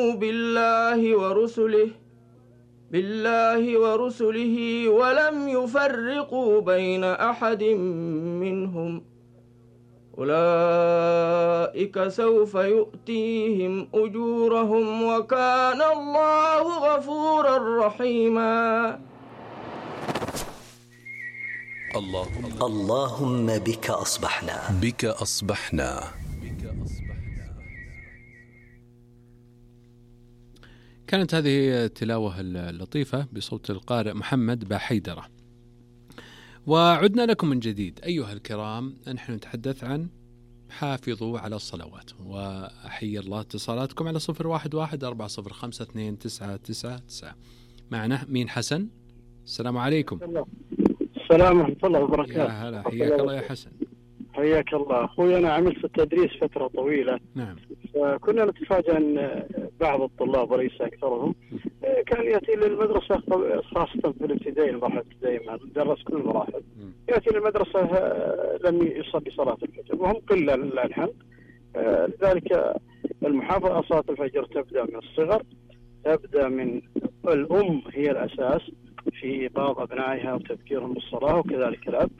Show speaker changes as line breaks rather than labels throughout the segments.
بالله ورسله ولم يفرقوا بين أحد منهم أولئك سوف يؤتيهم أجورهم وكان الله غفورا رحيما.
اللهم بك أصبحنا.
كانت هذه التلاوة اللطيفة بصوت القارئ محمد باحيدرة. وعدنا لكم من جديد أيها الكرام. نحن نتحدث عن حافظوا على الصلوات، وأحيي الله اتصالاتكم على 0114052999. معنا مين؟ حسن. السلام عليكم.
السلام ورحمة الله وبركاته.
يا هلا، حياك الله يا حسن.
حياك الله أخوي. أنا عملت في التدريس فترة طويلة.
نعم.
فكنا نتفاجأ أن بعض الطلاب وليس أكثرهم كان يأتي للمدرسة خاصة في الابتدائي، المراحل الابتدائية مع درس كل المراحل، يأتي للمدرسة لم يصلي صلاة الفجر، وهم قلة لله الحمد. لذلك المحافظة على صلاة الفجر تبدأ من الصغر، تبدأ من الأم، هي الأساس في إيقاظ أبنائها وتذكيرهم بالصلاة، وكذلك الأب.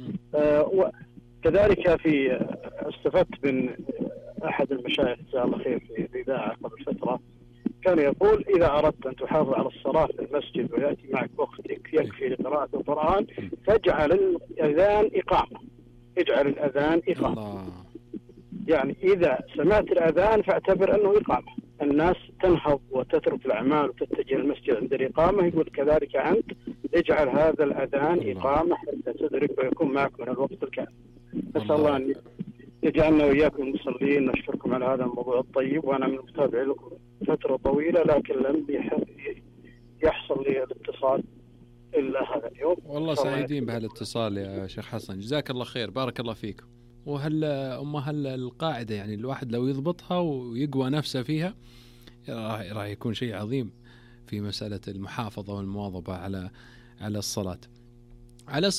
وكذلك استفدت من أحد المشايخ جزاه الله خير في الإذاعة قبل فترة، كان يقول: إذا أردت أن تحافظ على الصلاة في المسجد ويأتي معك أختك يكفي لقراءة القرآن فاجعل الأذان إقامة. اجعل الأذان إقامة. يعني إذا سمعت الأذان فاعتبر أنه إقامة. الناس تنهض وتترك الأعمال وتتجه المسجد عند الإقامة، يقول كذلك أنت اجعل هذا الأذان إقامة حتى تدرك ويكون معك من الوقت الكامل. نسأل الله أن يجعلنا وإياكم المصلين. نشكركم على هذا الموضوع الطيب، وأنا من متابع لكم فترة طويلة، لكن لم يحصل لي الاتصال إلا هذا اليوم.
والله سعيدين بهالاتصال يا شيخ حسن، جزاك الله خير، بارك الله فيك. وهل القاعدة يعني الواحد لو يضبطها ويقوى نفسه فيها راح يكون شيء عظيم في مسألة المحافظة والمواظبة على الصلاة. على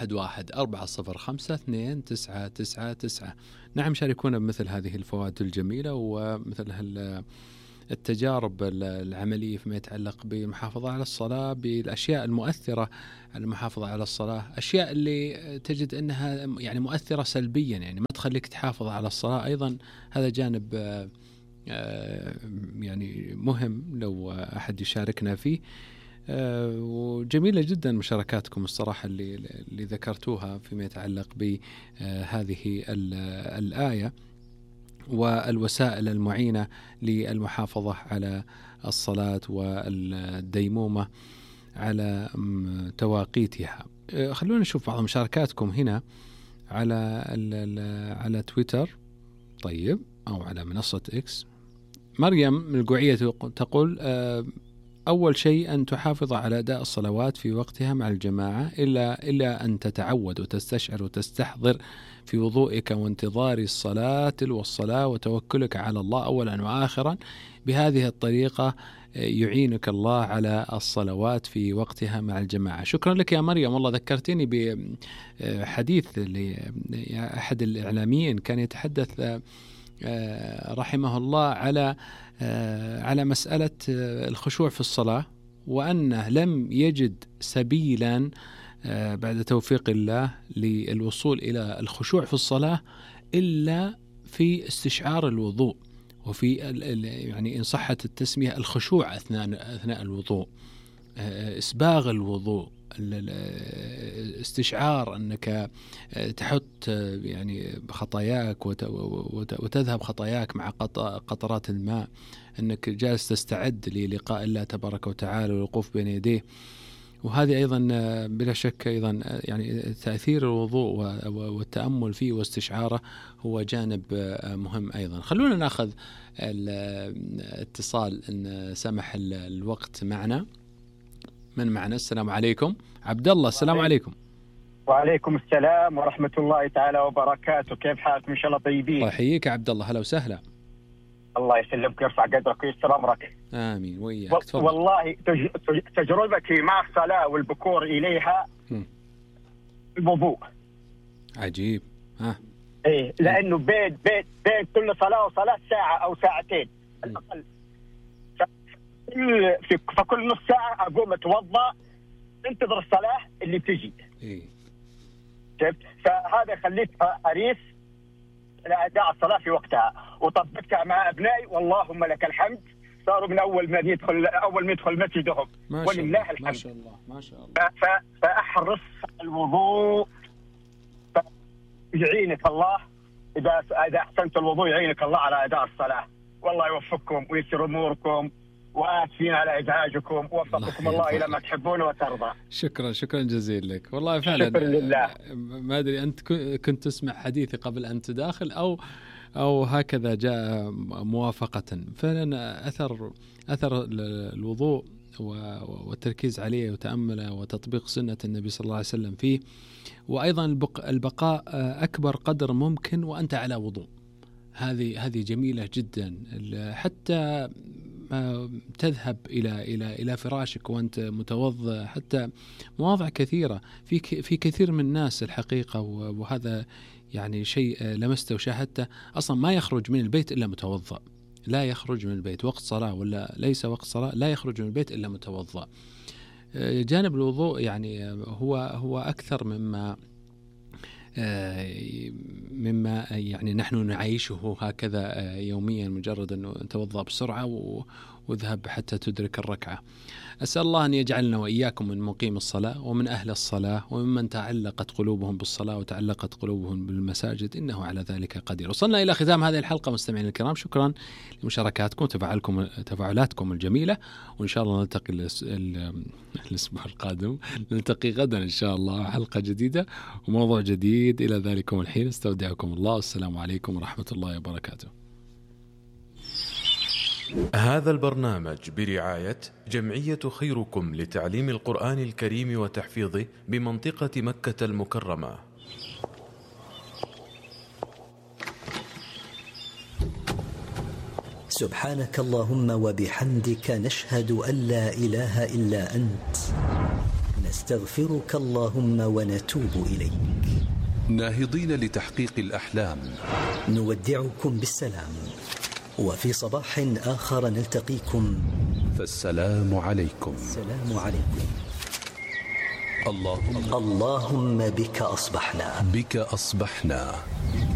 0114052999. نعم، شاركونا بمثل هذه الفوائد الجميلة ومثل التجارب العملية فيما يتعلق بالمحافظة على الصلاة، بالأشياء المؤثرة على المحافظة على الصلاة، أشياء اللي تجد أنها يعني مؤثرة سلبيا، يعني ما تخليك تحافظ على الصلاة. أيضا هذا جانب يعني مهم لو أحد يشاركنا فيه. وجميلة جدا مشاركاتكم الصراحة اللي ذكرتوها فيما يتعلق بهذه الآية والوسائل المعينة للمحافظة على الصلاة والديمومة على تواقيتها. خلونا نشوف بعض مشاركاتكم هنا على تويتر، طيب، أو على منصة إكس. مريم القوعية تقول: أول شيء أن تحافظ على أداء الصلوات في وقتها مع الجماعة، إلا أن تتعود وتستشعر وتستحضر في وضوئك وانتظار الصلاة والصلاة وتوكلك على الله أولا وآخرا. بهذه الطريقة يعينك الله على الصلوات في وقتها مع الجماعة. شكرا لك يا مريم. والله ذكرتني بحديث لأحد الإعلاميين كان يتحدث رحمه الله على مسألة الخشوع في الصلاة، وأنه لم يجد سبيلا بعد توفيق الله للوصول إلى الخشوع في الصلاة إلا في استشعار الوضوء، وفي يعني إن صحت التسمية الخشوع أثناء الوضوء، إسباغ الوضوء، استشعار أنك تحط يعني خطاياك وتذهب خطاياك مع قطرات الماء، أنك جالس تستعد للقاء الله تبارك وتعالى والوقوف بين يديه. وهذه أيضا بلا شك أيضا يعني تأثير الوضوء والتأمل فيه واستشعاره هو جانب مهم أيضا. خلونا نأخذ الاتصال إن سمح الوقت معنا. من معنا؟ السلام عليكم. عبد الله، السلام عليكم.
وعليكم السلام ورحمة الله تعالى وبركاته. كيف حالك؟ إن شاء الله طيبين.
الله يحييك عبد الله، هلا وسهلا.
الله يسلمك ويرفع قدرك ويستر أمرك.
آمين وإياك. تفضل.
والله تجربتي مع الصلاة والبكور إليها الوضوء
عجيب.
إيه، لأنه بين كل صلاة وصلاة ساعة أو ساعتين الأقل. فكل نص ساعة أقوم أتوضأ، انتظر الصلاة اللي تجي. شفت؟ فهذا يخليك حريص على أداء الصلاة في وقتها، وطبقتها مع أبنائي واللهم لك الحمد، صاروا من أول ما يدخل مسجدهم ولله الحمد.
ما شاء الله ما شاء الله.
فأحرص الوضوء، يعينك الله إذا أحسنت الوضوء، يعينك الله على أداء الصلاة. والله يوفقكم ويسر أموركم، وآسفين على إزعاجكم، ووفقكم الله إلى ما تحبون وترضى.
شكرا جزيلا لك، والله فعلا.
شكرا لله.
ما أدري أنت كنت تسمع حديثي قبل أن تداخل أو هكذا جاء موافقة. فعلا أثر الوضوء والتركيز عليه وتأمله وتطبيق سنة النبي صلى الله عليه وسلم فيه، وأيضا البقاء أكبر قدر ممكن وأنت على وضوء. هذه جميلة جدا، حتى تذهب إلى فراشك وأنت متوضأ، حتى مواضع كثيرة في كثير من الناس الحقيقة، وهذا يعني شيء لمسته وشاهدته، أصلا ما يخرج من البيت إلا متوضأ، لا يخرج من البيت وقت صلاة ولا ليس وقت صلاة، لا يخرج من البيت إلا متوضأ. جانب الوضوء يعني هو أكثر مما يعني نحن نعيشه هكذا يوميا، مجرد أنه نتوضأ بسرعة واذهب حتى تدرك الركعة. أسأل الله أن يجعلنا وإياكم من مقيم الصلاة ومن أهل الصلاة وممن تعلقت قلوبهم بالصلاة وتعلقت قلوبهم بالمساجد، إنه على ذلك قدير. وصلنا إلى ختام هذه الحلقة مستمعين الكرام، شكرا لمشاركاتكم وتفاعلاتكم الجميلة، وإن شاء الله نلتقي الأسبوع القادم، نلتقي غدا إن شاء الله حلقة جديدة وموضوع جديد. إلى ذلكم الحين استودعكم الله، والسلام عليكم ورحمة الله وبركاته.
هذا البرنامج برعاية جمعية خيركم لتعليم القرآن الكريم وتحفيظه بمنطقة مكة المكرمة.
سبحانك اللهم وبحمدك، نشهد أن لا إله إلا أنت، نستغفرك اللهم ونتوب إليك.
ناهضين لتحقيق الأحلام،
نودعكم بالسلام، وفي صباح آخر نلتقيكم،
فالسلام عليكم.
السلام عليكم.
اللهم
بك أصبحنا.